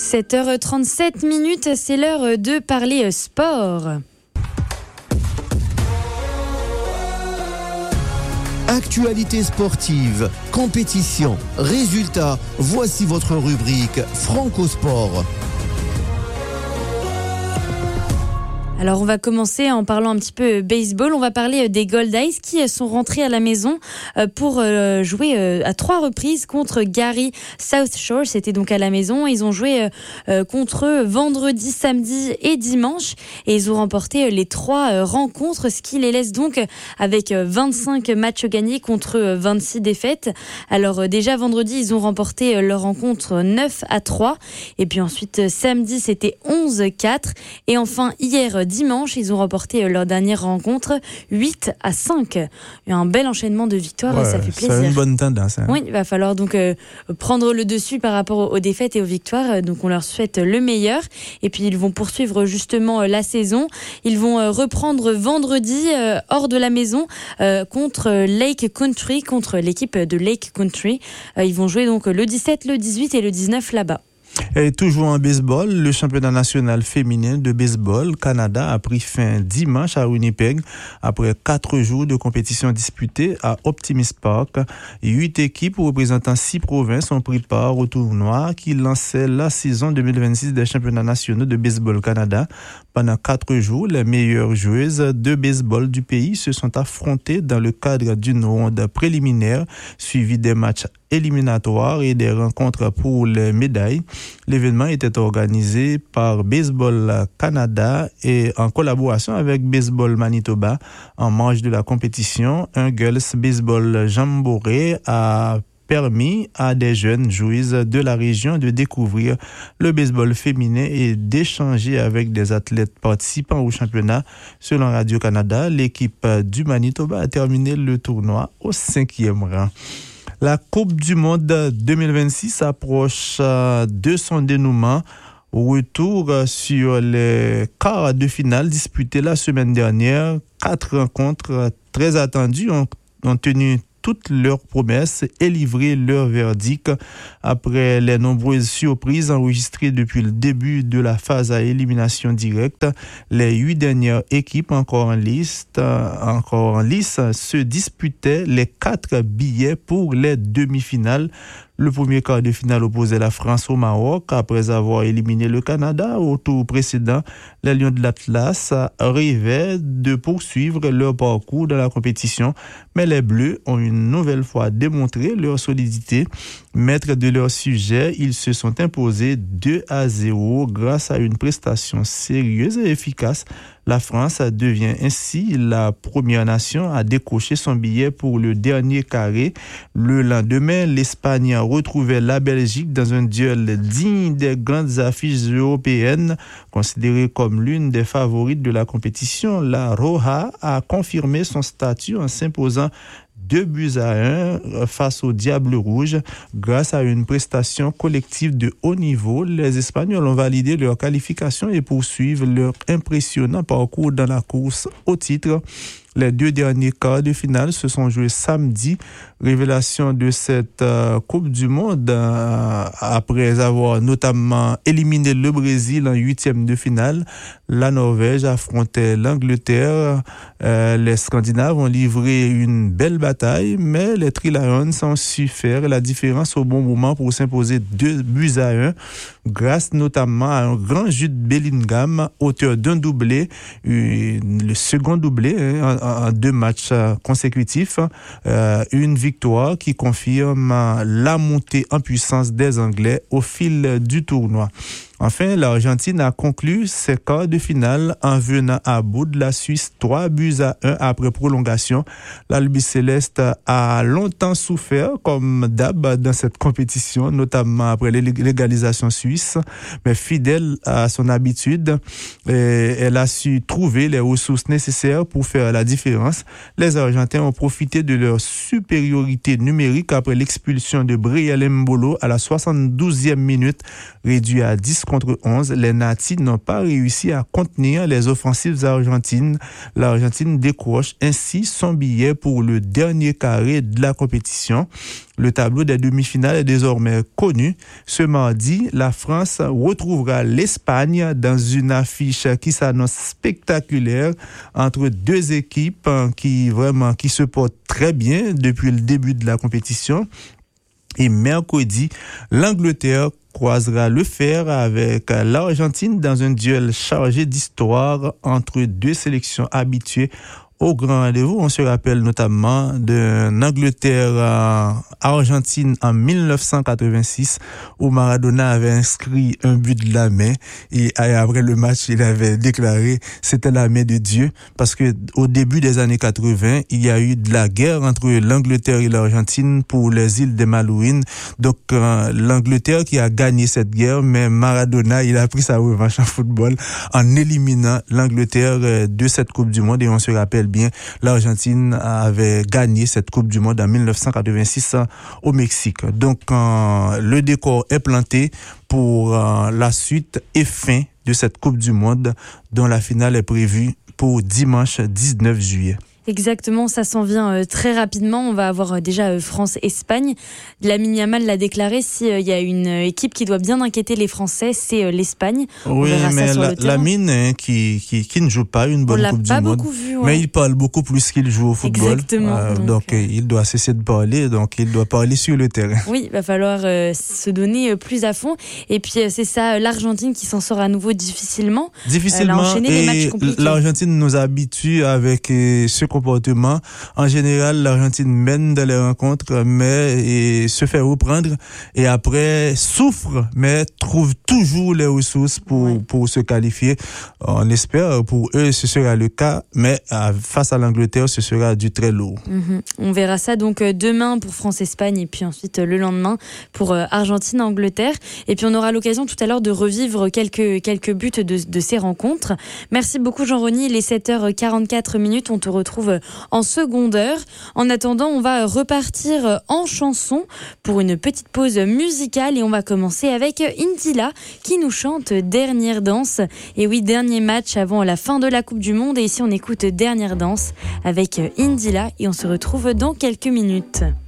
7h37, c'est l'heure de parler sport. Actualité sportive, compétition, résultats, voici votre rubrique Franco Sport. Alors on va commencer en parlant un petit peu baseball. On va parler des Gold Eyes qui sont rentrés à la maison pour jouer à 3 reprises contre Gary South Shore. C'était donc à la maison. Ils ont joué contre eux vendredi, samedi et dimanche. Et ils ont remporté les 3 rencontres, ce qui les laisse donc avec 25 matchs gagnés contre 26 défaites. Alors déjà vendredi, ils ont remporté leur rencontre 9-3. Et puis ensuite samedi, c'était 11-4. Et enfin hier dimanche, ils ont remporté leur dernière rencontre 8-5. Un bel enchaînement de victoires, ça fait plaisir. C'est une bonne tendance. Oui, il va falloir donc prendre le dessus par rapport aux défaites et aux victoires. Donc on leur souhaite le meilleur. Et puis ils vont poursuivre justement la saison. Ils vont reprendre vendredi hors de la maison contre Lake Country, contre l'équipe de Lake Country. Ils vont jouer donc le 17, le 18 et le 19 là-bas. Et toujours en baseball, le championnat national féminin de baseball Canada a pris fin dimanche à Winnipeg après 4 jours de compétition disputée à Optimist Park. 8 équipes représentant 6 provinces ont pris part au tournoi qui lançait la saison 2026 des championnats nationaux de baseball Canada. Pendant 4 jours, les meilleures joueuses de baseball du pays se sont affrontées dans le cadre d'une ronde préliminaire suivie des matchs éliminatoires et des rencontres pour les médailles. L'événement était organisé par Baseball Canada et en collaboration avec Baseball Manitoba. En marge de la compétition, un Girls Baseball Jamboree a permis à des jeunes joueuses de la région de découvrir le baseball féminin et d'échanger avec des athlètes participants au championnat. Selon Radio-Canada, l'équipe du Manitoba a terminé le tournoi au 5e rang. La Coupe du Monde 2026 approche de son dénouement. Retour sur les quarts de finale disputés la semaine dernière. 4 rencontres très attendues ont tenu toutes leurs promesses et livré leur verdict après les nombreuses surprises enregistrées depuis le début de la phase à élimination directe. Les 8 dernières équipes encore en lice se disputaient les 4 billets pour les demi-finales. Le premier quart de finale opposait la France au Maroc. Après avoir éliminé le Canada au tour précédent, les Lions de l'Atlas rêvaient de poursuivre leur parcours dans la compétition. Mais les Bleus ont une nouvelle fois démontré leur solidité. Maîtres de leur sujet, ils se sont imposés 2-0 grâce à une prestation sérieuse et efficace. La France devient ainsi la première nation à décocher son billet pour le dernier carré. Le lendemain, l'Espagne retrouvait la Belgique dans un duel digne des grandes affiches européennes. Considérée comme l'une des favorites de la compétition, la Roja a confirmé son statut en s'imposant 2-1 face au Diable Rouge. Grâce à une prestation collective de haut niveau, les Espagnols ont validé leur qualification et poursuivent leur impressionnant parcours dans la course au titre. Les 2 derniers quarts de finale se sont joués samedi. Révélation de cette Coupe du Monde après avoir notamment éliminé le Brésil en 8e de finale. La Norvège affrontait l'Angleterre. Les Scandinaves ont livré une belle bataille, mais les Tri-Lions ont su faire la différence au bon moment pour s'imposer 2-1 grâce notamment à un grand Jude Bellingham, auteur d'un doublé, le second doublé en 2 matchs consécutifs. Une victoire qui confirme la montée en puissance des Anglais au fil du tournoi. Enfin, l'Argentine a conclu ses quarts de finale en venant à bout de la Suisse 3-1 après prolongation. L'Albiceleste a longtemps souffert, comme d'hab dans cette compétition, notamment après l'égalisation suisse, mais fidèle à son habitude, elle a su trouver les ressources nécessaires pour faire la différence. Les Argentins ont profité de leur supériorité numérique après l'expulsion de Brielle Mbolo à la 72e minute, réduit à 10 contre 11, les Natis n'ont pas réussi à contenir les offensives argentines. L'Argentine décroche ainsi son billet pour le dernier carré de la compétition. Le tableau des demi-finales est désormais connu. Ce mardi, la France retrouvera l'Espagne dans une affiche qui s'annonce spectaculaire entre deux équipes qui se portent très bien depuis le début de la compétition. Et mercredi, l'Angleterre croisera le fer avec l'Argentine dans un duel chargé d'histoire entre deux sélections habituées au grand rendez-vous. On se rappelle notamment d'une Angleterre-Argentine en 1986 où Maradona avait inscrit un but de la main et après le match, il avait déclaré c'était la main de Dieu parce que au début des années 80, il y a eu de la guerre entre l'Angleterre et l'Argentine pour les îles des Malouines. Donc l'Angleterre qui a gagné cette guerre, mais Maradona, il a pris sa revanche en football en éliminant l'Angleterre de cette Coupe du Monde et on se rappelle bien, l'Argentine avait gagné cette Coupe du Monde en 1986 au Mexique. Donc, le décor est planté pour la suite et fin de cette Coupe du Monde dont la finale est prévue pour dimanche 19 juillet. Exactement, ça s'en vient très rapidement. On va avoir déjà France-Espagne. Lamine Yamal l'a déclaré, s'il y a une équipe qui doit bien inquiéter les Français, c'est l'Espagne. Oui, mais Lamine qui ne joue pas une bonne Coupe du Monde, vu, mais il parle beaucoup plus qu'il joue au football. Exactement. Donc il doit cesser de parler, donc il doit parler sur le terrain. Oui, il va falloir se donner plus à fond. Et puis c'est ça, l'Argentine qui s'en sort à nouveau difficilement. Elle a enchaîné les matchs compliqués. L'Argentine nous habitue avec ce comportement. En général, l'Argentine mène dans les rencontres, mais se fait reprendre et après souffre, mais trouve toujours les ressources pour se qualifier. On espère pour eux ce sera le cas, mais face à l'Angleterre, ce sera du très lourd. On verra ça donc demain pour France-Espagne et puis ensuite le lendemain pour Argentine-Angleterre. Et puis on aura l'occasion tout à l'heure de revivre quelques buts de ces rencontres. Merci beaucoup Jean-Rony. Il est 7h44. On te retrouve en seconde heure. En attendant, on va repartir en chanson pour une petite pause musicale et on va commencer avec Indila qui nous chante Dernière danse. Et oui, dernier match avant la fin de la Coupe du Monde et ici on écoute Dernière danse avec Indila et on se retrouve dans quelques minutes.